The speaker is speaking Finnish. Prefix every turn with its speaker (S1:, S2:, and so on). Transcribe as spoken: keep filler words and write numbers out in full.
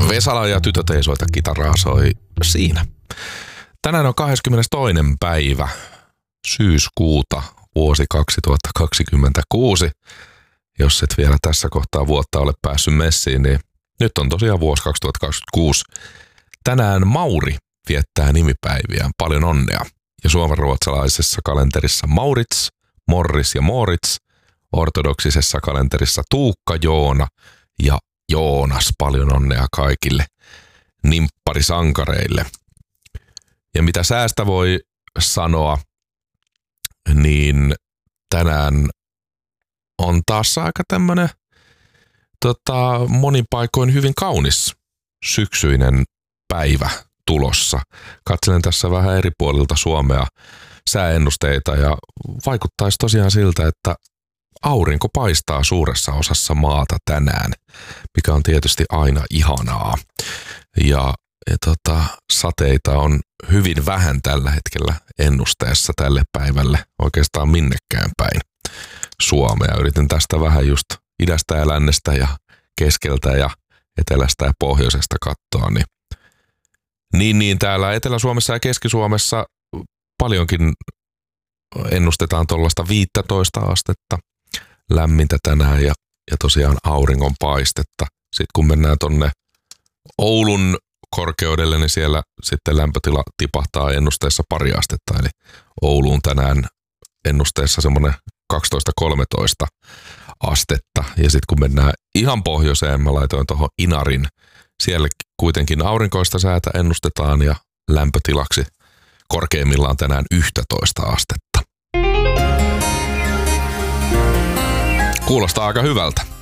S1: Vesala ja Tytöt ei soita kitaraa soi siinä. Tänään on kahdeskymmenestoinen päivä syyskuuta vuosi kaksituhattakaksikymmentäkuusi. Jos et vielä tässä kohtaa vuotta ole päässyt messiin, niin nyt on tosiaan vuosi kaksituhattakaksikymmentäkuusi. Tänään Mauri viettää nimipäiviään. Paljon onnea. Ja suomenruotsalaisessa kalenterissa Maurits, Morris ja Moritz. Ortodoksisessa kalenterissa Tuukka, Joona ja Joonas. Paljon onnea kaikille nimpparisankareille. Ja mitä säästä voi sanoa, niin tänään on taas aika tämmönen tota, monin paikoin hyvin kaunis syksyinen päivä tulossa. Katselen tässä vähän eri puolilta Suomea sääennusteita ja vaikuttaisi tosiaan siltä, että aurinko paistaa suuressa osassa maata tänään, mikä on tietysti aina ihanaa. Ja, ja tota, sateita on hyvin vähän tällä hetkellä ennusteessa tälle päivälle, oikeastaan minnekään päin Suomea. Yritin tästä vähän just idästä ja lännestä ja keskeltä ja etelästä ja pohjoisesta katsoa. Niin, niin, niin täällä Etelä-Suomessa ja Keski-Suomessa paljonkin ennustetaan tuollaista viisitoista astetta lämmintä tänään ja, ja tosiaan auringon paistetta. Sitten kun mennään tonne Oulun korkeudelle, niin siellä sitten lämpötila tipahtaa ennusteessa pari astetta. Eli Ouluun tänään ennusteessa semmoinen kaksitoista kolmetoista astetta. Ja sitten kun mennään ihan pohjoiseen, mä laitoin tuohon Inarin. Siellä kuitenkin aurinkoista säätä ennustetaan ja lämpötilaksi korkeimmillaan tänään yksitoista astetta. Kuulostaa aika hyvältä.